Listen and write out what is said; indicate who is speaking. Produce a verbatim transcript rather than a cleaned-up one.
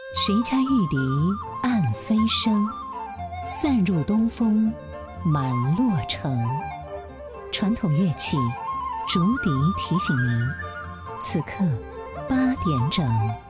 Speaker 1: 谁家玉笛暗飞声，散入东风满洛城。传统乐器竹笛提醒您，此刻八点整。